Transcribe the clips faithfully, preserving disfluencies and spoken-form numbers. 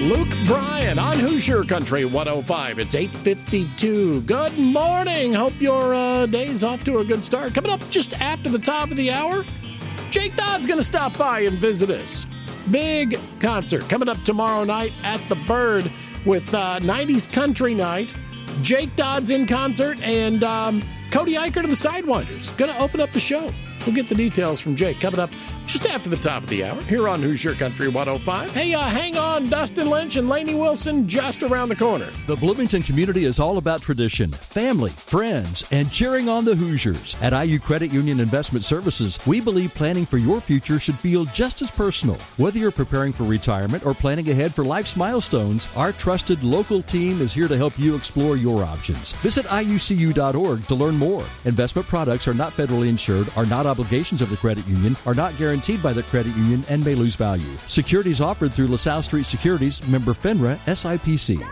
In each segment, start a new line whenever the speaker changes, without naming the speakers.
Luke Bryan on Hoosier Country one oh five. It's eight fifty-two. Good morning. Hope your uh, day's off to a good start. Coming up just after the top of the hour, Jake Dodd's going to stop by and visit us. Big concert coming up tomorrow night at the Bird with uh, nineties Country Night. Jake Dodd's in concert, and um, Cody Eichert and the Sidewinders going to open up the show. We'll get the details from Jake coming up just after the top of the hour here on Hoosier Country one oh five. Hey, uh, hang on, Dustin Lynch and Lainey Wilson just around the corner.
The Bloomington community is all about tradition, family, friends, and cheering on the Hoosiers. At I U Credit Union Investment Services, we believe planning for your future should feel just as personal. Whether you're preparing for retirement or planning ahead for life's milestones, our trusted local team is here to help you explore your options. Visit I U C U dot org to learn more. Investment products are not federally insured, are not obligations of the credit union, are not guaranteed by the credit union, and may lose value. Securities offered through LaSalle Street Securities, member FINRA, S I P C.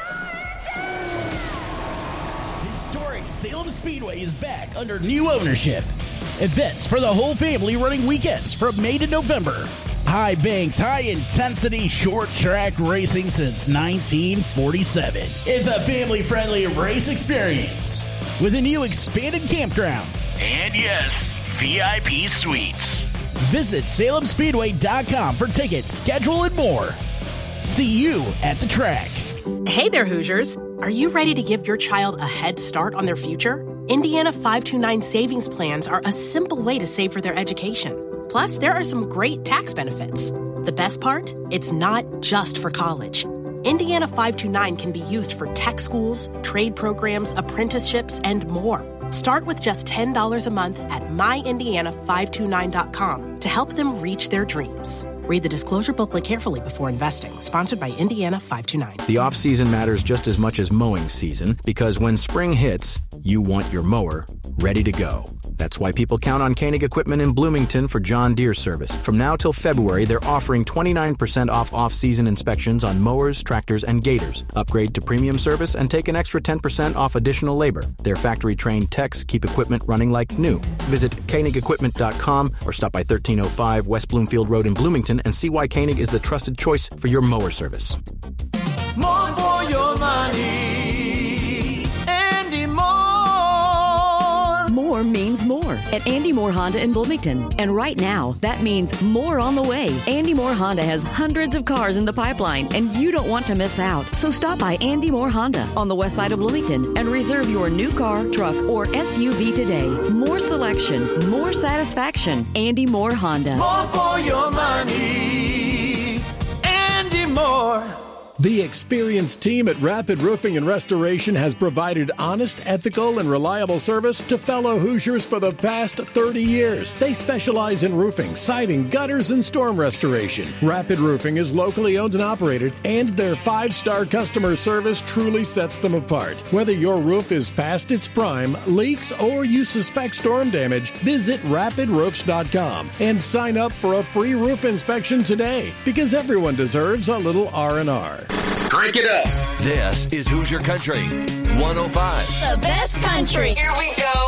Historic Salem Speedway is back under new ownership. Events for the whole family running weekends from May to November. High banks, high intensity, short track racing since nineteen forty-seven. It's a family-friendly race experience with a new expanded campground. And yes, V I P suites. Visit Salem Speedway dot com for tickets, schedule, and more. See you at the track.
Hey there, Hoosiers. Are you ready to give your child a head start on their future? Indiana five two nine savings plans are a simple way to save for their education. Plus, there are some great tax benefits. The best part? It's not just for college. Indiana five two nine can be used for tech schools, trade programs, apprenticeships, and more. Start with just ten dollars a month at my indiana five two nine dot com to help them reach their dreams. Read the disclosure booklet carefully before investing. Sponsored by Indiana five two nine.
The off-season matters just as much as mowing season, because when spring hits, you want your mower ready to go. That's why people count on Koenig Equipment in Bloomington for John Deere service. From now till February, they're offering twenty-nine percent off off-season inspections on mowers, tractors, and gators. Upgrade to premium service and take an extra ten percent off additional labor. Their factory-trained techs keep equipment running like new. Visit Koenig Equipment dot com or stop by thirteen oh five West Bloomfield Road in Bloomington and see why Koenig is the trusted choice for your mower service.
More for your money, Andy Moore.
More means more at Andy Moore Honda in Bloomington. And right now, that means more on the way. Andy Moore Honda has hundreds of cars in the pipeline, and you don't want to miss out. So stop by Andy Moore Honda on the west side of Bloomington and reserve your new car, truck, or S U V today. More selection, more satisfaction. Andy Moore Honda.
More for your money, Andy Moore.
The experienced team at Rapid Roofing and Restoration has provided honest, ethical, and reliable service to fellow Hoosiers for the past thirty years. They specialize in roofing, siding, gutters, and storm restoration. Rapid Roofing is locally owned and operated, and their five-star customer service truly sets them apart. Whether your roof is past its prime, leaks, or you suspect storm damage, visit rapid roofs dot com and sign up for a free roof inspection today, because everyone deserves a little R and R.
Crank it up.
This is Hoosier Country one oh five.
The best country. Here we go.